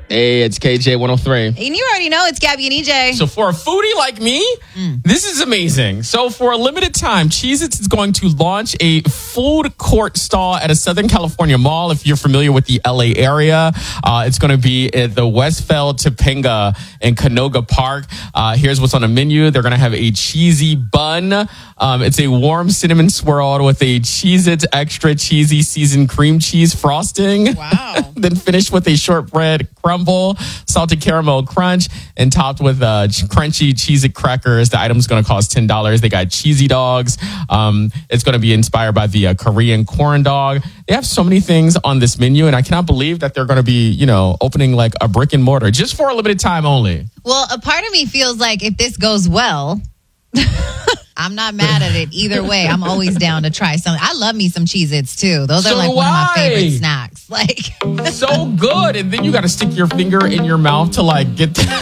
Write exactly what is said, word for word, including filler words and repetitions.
Hey, it's K J one oh three. And you already know it's Gabby and E J. So for a foodie like me, mm. this is amazing. So for a limited time, Cheez-Its is going to launch a food court stall at a Southern California mall. If you're familiar with the L A area, uh, it's going to be at the Westfield Topanga in Canoga Park. Uh, here's what's on the menu. They're going to have a cheesy bun. Um, it's a warm cinnamon swirl with a Cheez-Its extra cheesy seasoned cream cheese frosting. Wow. Then finished with a shortbread crumble, salted caramel crunch, and topped with uh, crunchy Cheez-It crackers. The item's going to cost ten dollars. They got cheesy dogs. Um, it's going to be inspired by the uh, Korean corn dog. They have so many things on this menu, and I cannot believe that they're going to be, you know, opening like a brick and mortar just for a limited time only. Well, a part of me feels like if this goes well, I'm not mad at it either way. I'm always down to try something. I love me some Cheez-Its too. Those so are like one of my favorite snacks. Like so good. And then you got to stick your finger in your mouth to like get the